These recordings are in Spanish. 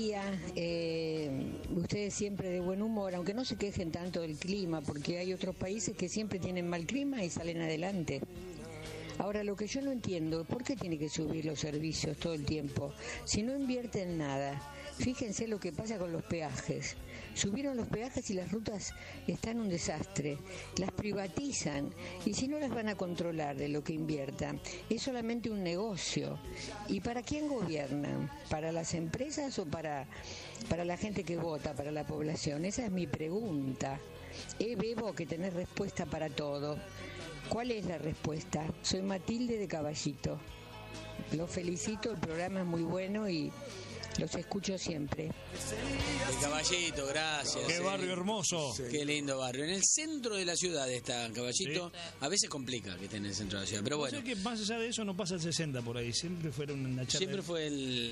Ustedes siempre de buen humor, aunque no se quejen tanto del clima, porque hay otros países que siempre tienen mal clima y salen adelante. Ahora, lo que yo no entiendo, ¿por qué tiene que subir los servicios todo el tiempo? Si no invierten nada, fíjense lo que pasa con los peajes. Subieron los peajes y las rutas están un desastre. Las privatizan y si no las van a controlar de lo que inviertan, es solamente un negocio. ¿Y para quién gobiernan? ¿Para las empresas o para la gente que vota, para la población? Esa es mi pregunta. Bebo, que tenés respuesta para todo. ¿Cuál es la respuesta? Soy Matilde de Caballito. Los felicito, el programa es muy bueno y los escucho siempre. De Caballito, gracias. Qué barrio hermoso. Sí. Qué lindo barrio. En el centro de la ciudad está Caballito. Sí. A veces complica que esté en el centro de la ciudad, pero bueno. Sé que más allá de eso no pasa el 60 por ahí. Siempre fueron una charla. Siempre fue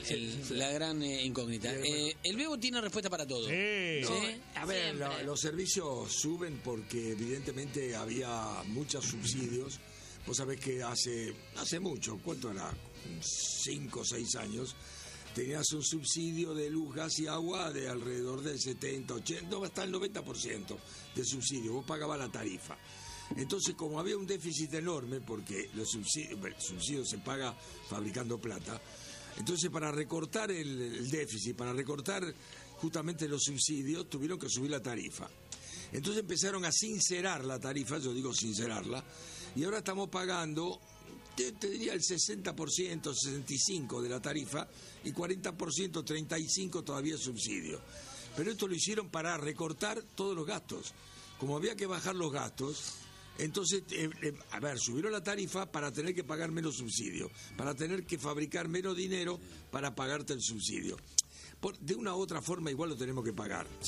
la gran incógnita. El Bebo tiene respuesta para todo. Sí. No, a ver, los servicios suben porque evidentemente había muchos subsidios. Vos sabés que hace mucho, ¿cuánto era? 5 o 6 años. Tenías un subsidio de luz, gas y agua de alrededor del 70, 80, hasta el 90% de subsidio. Vos pagabas la tarifa. Entonces, como había un déficit enorme, porque el subsidio se paga fabricando plata, entonces para recortar el déficit, para recortar justamente los subsidios, tuvieron que subir la tarifa. Entonces empezaron a sincerar la tarifa, yo digo sincerarla, y ahora estamos pagando, te diría el 60%, 65% de la tarifa y 40%, 35% todavía es subsidio. Pero esto lo hicieron para recortar todos los gastos. Como había que bajar los gastos, entonces, subieron la tarifa para tener que pagar menos subsidio, para tener que fabricar menos dinero para pagarte el subsidio. De una u otra forma igual lo tenemos que pagar.